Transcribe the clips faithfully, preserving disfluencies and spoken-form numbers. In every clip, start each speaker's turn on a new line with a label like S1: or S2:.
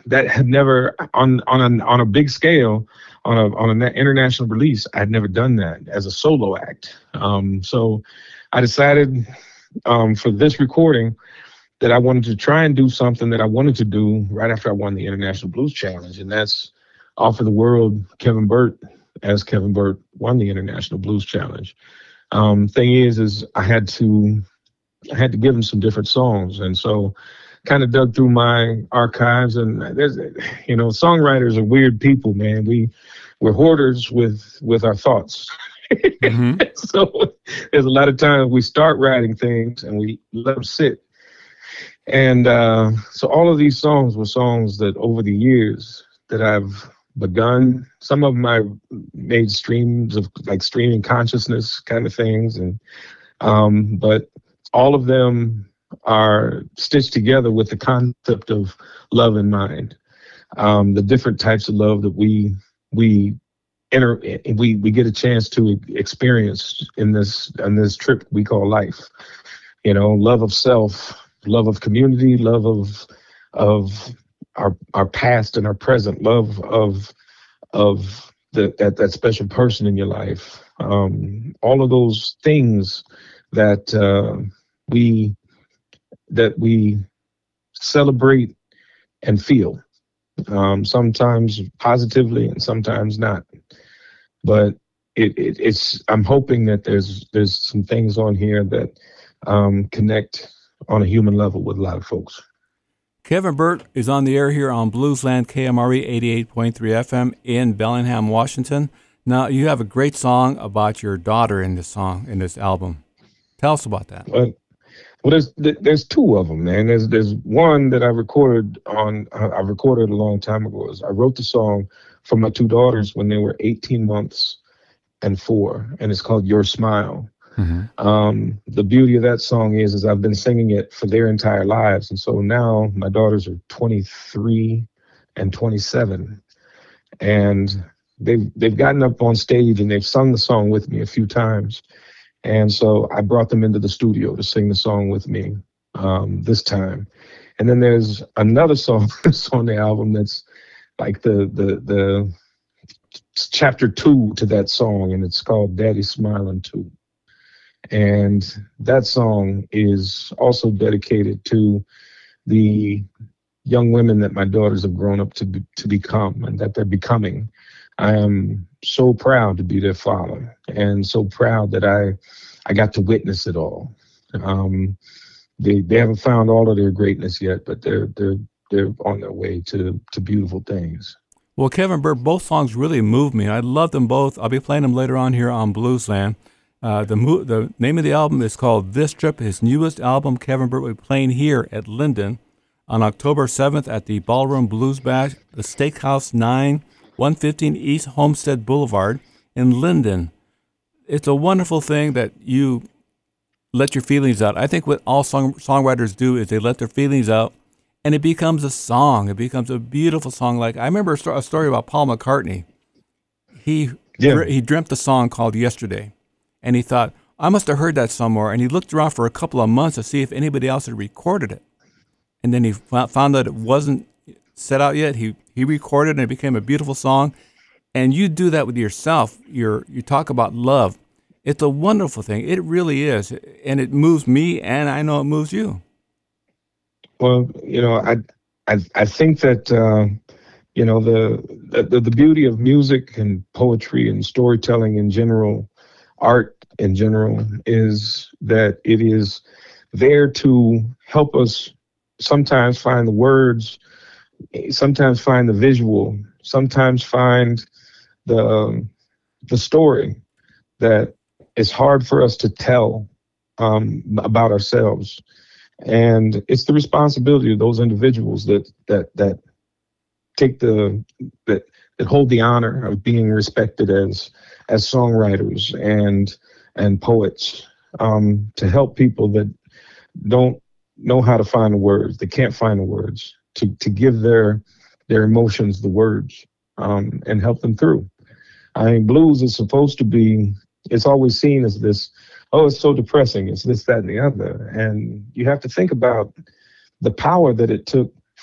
S1: that had never on on a on a big scale, on a on an international release. I had never done that as a solo act. Um, so I decided um, for this recording that I wanted to try and do something that I wanted to do right after I won the International Blues Challenge, and that's offer the world Kevin Burt as Kevin Burt won the International Blues Challenge. Um, thing is, is I had to I had to give him some different songs, and so kind of dug through my archives. And there's, you know, songwriters are weird people, man. We we're hoarders with with our thoughts.
S2: Mm-hmm.
S1: So there's a lot of times we start writing things and we let them sit. And uh, so all of these songs were songs that over the years that I've begun. Some of them I made streams of like streaming consciousness kind of things, and um, but all of them are stitched together with the concept of love in mind. Um, the different types of love that we we enter, we we get a chance to experience in this in this trip we call life. You know, love of self, love of community, love of of our our past and our present, love of of the, that that special person in your life. Um, all of those things that uh, we that we celebrate and feel, um, sometimes positively and sometimes not. But it, it, it's I'm hoping that there's there's some things on here that um, connect on a human level with a lot of folks.
S2: Kevin Burt is on the air here on Bluesland K M R E eighty-eight point three F M in Bellingham, Washington. Now, you have a great song about your daughter in this song, in this album. Tell us about that.
S1: Well, well there's there's two of them, man. There's there's one that I recorded on I recorded a long time ago. I wrote the song for my two daughters when they were eighteen months and four, and it's called Your Smile. Mm-hmm. Um, the beauty of that song is, is I've been singing it for their entire lives. And so now my daughters are twenty-three and twenty-seven, and they've, they've gotten up on stage and they've sung the song with me a few times. And so I brought them into the studio to sing the song with me, um, this time. And then there's another song that's on the album that's like the, the, the chapter two to that song. And it's called Daddy's Smiling Too. And that song is also dedicated to the young women that my daughters have grown up to be, to become and that they're becoming. I am so proud to be their father, and so proud that I I got to witness it all. Um, they they haven't found all of their greatness yet, but they're they're they're on their way to to beautiful things.
S2: Well, Kevin Burt, both songs really moved me. I love them both. I'll be playing them later on here on Bluesland. Uh, the mo- the name of the album is called This Trip. His newest album, Kevin Burt, will be playing here at Linden on October seventh at the Ballroom Blues Bash, the Steakhouse nine, one fifteen East Homestead Boulevard in Linden. It's a wonderful thing that you let your feelings out. I think what all song- songwriters do is they let their feelings out, and it becomes a song. It becomes a beautiful song. Like I remember a, sto- a story about Paul McCartney. He
S1: yeah.
S2: dr- he dreamt a song called Yesterday. And he thought, I must have heard that somewhere. And he looked around for a couple of months to see if anybody else had recorded it. And then he found that it wasn't set out yet. He he recorded it, and it became a beautiful song. And you do that with yourself. You're, you talk about love. It's a wonderful thing. It really is. And it moves me, and I know it moves you.
S1: Well, you know, I I, I think that, uh, you know, the, the the beauty of music and poetry and storytelling in general, art in general, is that it is there to help us sometimes find the words, sometimes find the visual, sometimes find the the story that is hard for us to tell um, about ourselves. And it's the responsibility of those individuals that that that take the that that hold the honor of being respected as as songwriters and and poets, um, to help people that don't know how to find the words, they can't find the words, to to give their their emotions the words, um, and help them through. I mean, blues is supposed to be, it's always seen as this, oh, it's so depressing, it's this, that, and the other. And you have to think about the power that it took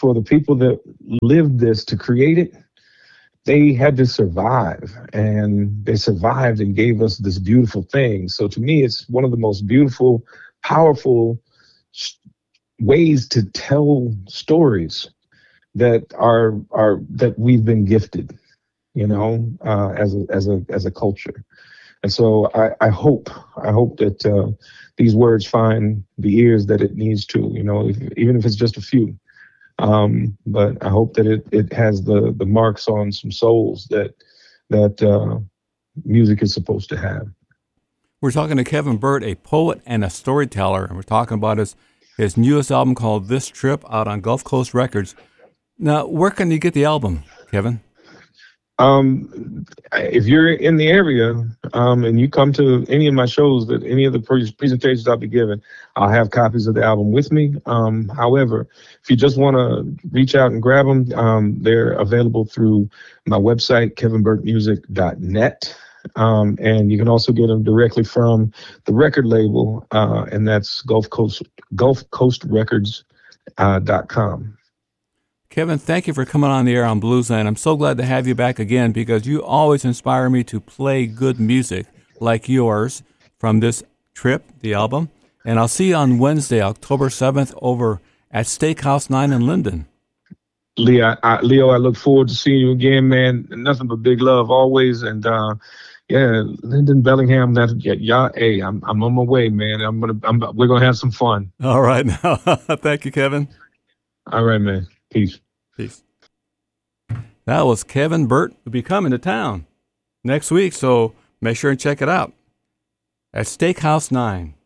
S1: for the people that lived this to create it, they had to survive, and they survived and gave us this beautiful thing. So to me, it's one of the most beautiful, powerful ways to tell stories that are are that we've been gifted, you know, uh, as a as a as a culture. And so I, I hope I hope that uh, these words find the ears that it needs to, you know, if, even if it's just a few. Um, but I hope that it, it has the, the marks on some souls that that uh, music is supposed to have.
S2: We're talking to Kevin Burt, a poet and a storyteller, and we're talking about his, his newest album called This Trip, out on Gulf Coast Records. Now, where can you get the album, Kevin?
S1: Um, if you're in the area um, and you come to any of my shows, that any of the pre- presentations I'll be giving, I'll have copies of the album with me. Um, however, if you just want to reach out and grab them, um, they're available through my website, kevin burt music dot net. Um, and you can also get them directly from the record label, uh, and that's Gulf Coast Gulf Coast Records uh, dot com.
S2: Kevin, thank you for coming on the air on Bluesland. I'm so glad to have you back again because you always inspire me to play good music like yours from This Trip, the album. And I'll see you on Wednesday, October seventh, over at Steakhouse nine in Linden.
S1: Leo, I, Leo, I look forward to seeing you again, man. Nothing but big love always. And uh, yeah, Linden, Bellingham, that yeah, yeah, hey, I'm I'm on my way, man. I'm gonna, I'm, we're gonna have some fun.
S2: All right, now, thank you, Kevin.
S1: All right, man. Peace.
S2: Peace. That was Kevin Burt, who'll be coming to town next week, so make sure and check it out at Steakhouse nine.